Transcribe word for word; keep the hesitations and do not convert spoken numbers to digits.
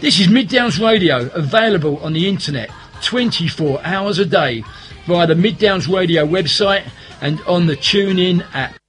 This is Mid Downs Radio, available on the internet twenty-four hours a day via the Mid Downs Radio website and on the TuneIn app.